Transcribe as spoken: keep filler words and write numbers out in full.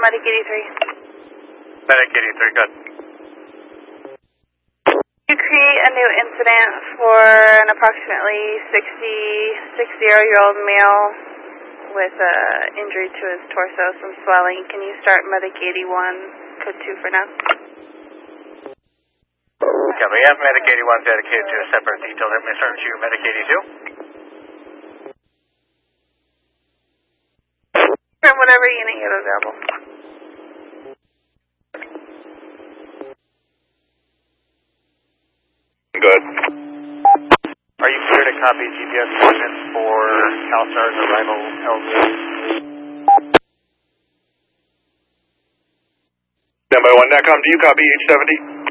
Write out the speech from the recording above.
Medic eighty-three. Medic eighty-three, good. You create a new incident for an approximately sixty, sixty-year-old male with uh, injury to his torso, some swelling. Can you start Medic eighty-one, code two for now? Yeah, we have Medic eighty-one dedicated to a separate detail. Let me start you, Medic eighty-two. From whatever unit you have available. Good. Are you clear to copy G P S coordinates for CalSTAR's arrival L Z? Standby one, NACOM, do you copy H seventy?